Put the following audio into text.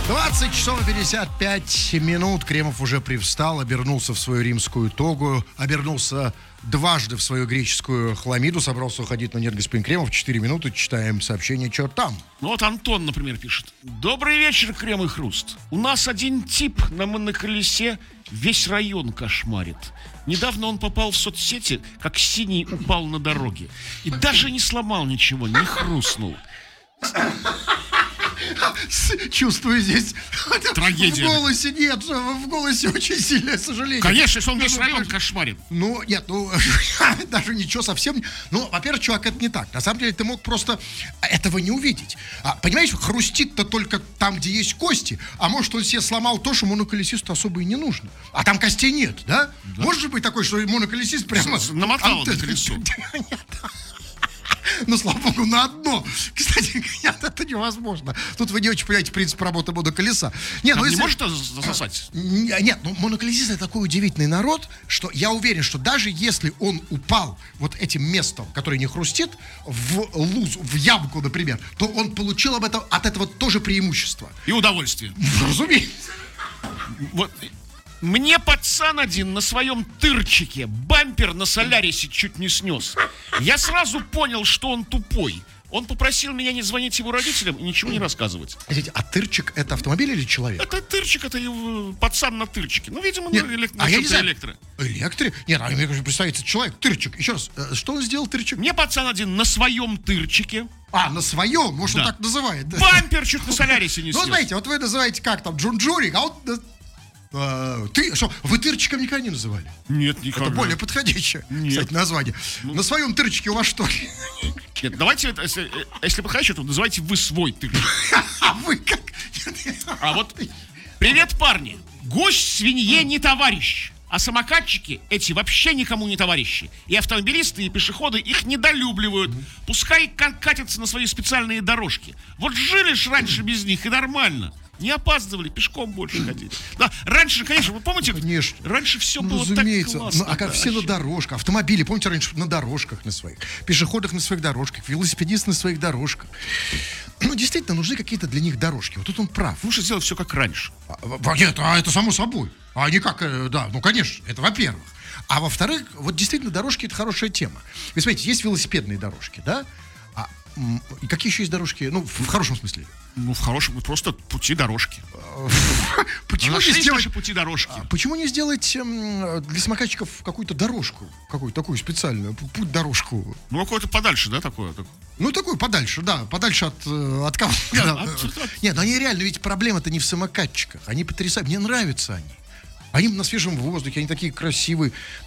20 часов 55 минут. Кремов уже привстал, обернулся в свою римскую тогу, обернулся дважды в свою греческую хламиду, собрался уходить на нет. Господин Кремов, 4 минуты, читаем сообщение, что там. Ну вот Антон, например, пишет. Добрый вечер, Крем и Хруст. У нас один тип на моноколесе весь район кошмарит. Недавно он попал в соцсети, как синий упал на дороге. И даже не сломал ничего, не хрустнул. Чувствую здесь трагедия. В голосе нет, в голосе очень сильное сожаление. Конечно, если он весь район кошмарит. Ну, нет, даже ничего совсем. Ну, во-первых, чувак, это не так. На самом деле, ты мог просто этого не увидеть. Понимаешь, хрустит-то только там, где есть кости. А может, он себе сломал то, что моноколесисту особо и не нужно. А там костей нет, да? Может же быть такой, что моноколесист прямо... Намотал на колесо. Ну, слава богу, на одно. Кстати, нет, это невозможно. Тут вы не очень понимаете принцип работы моноколеса. Нет, ну, не может засосать? Нет, ну, моноколесист — это такой удивительный народ, что я уверен, что даже если он упал вот этим местом, которое не хрустит, в лузу, в ямку, например, то он получил от этого тоже преимущество. И удовольствие. Разумеется. Вот. Мне пацан один на своем тырчике бампер на Солярисе чуть не снес. Я сразу понял, что он тупой. Он попросил меня не звонить его родителям и ничего не рассказывать. А тырчик — это автомобиль или человек? Это тырчик, это пацан на тырчике. Ну, видимо, нет, на электро. Электро? Нет, мне кажется, представится человек. Тырчик. Еще раз, что он сделал, тырчик? Мне пацан один на своем тырчике. На своем? Может, он так называет? Бампер чуть на Солярисе не снес. Ну, смотрите, вот вы называете как там, Джунджурик, а он... Ты что, вы тырчиком никогда не называли? Нет, никогда. Это более подходящее, кстати, название. На своем тырчике у вас что? Нет, давайте, если вы хотите, то называйте вы свой тырчик. А вы как? А вот, привет, парни. Гусь свинье не товарищ. А самокатчики эти вообще никому не товарищи. И автомобилисты, и пешеходы их недолюбливают. Пускай катятся на свои специальные дорожки. Вот жили ж раньше без них, и нормально. Не опаздывали, пешком больше ходили. Да, раньше, конечно, вы помните? Конечно. Раньше все было так классно. А как все на дорожках. Автомобили, помните, раньше на дорожках на своих. Пешеходах на своих дорожках. Велосипедисты на своих дорожках. Ну, действительно, нужны какие-то для них дорожки. Вот тут он прав. Лучше сделать все как раньше. Нет, это само собой. А не как, да, ну, конечно, это во-первых. А во-вторых, вот действительно, дорожки — это хорошая тема. Вы смотрите, есть велосипедные дорожки, да? И какие еще есть дорожки? Ну, в хорошем смысле. Ну, в хорошем, просто пути-дорожки. Почему не сделать пути-дорожки? Почему не сделать для самокатчиков какую-то дорожку? Какую-то такую специальную, путь-дорожку? Ну, какое-то подальше, да, такое? Ну, такую подальше, да. Подальше от кого? Нет, но они реально, ведь проблема-то не в самокатчиках. Они потрясают. Мне нравятся они. Они на свежем воздухе, они такие красивые.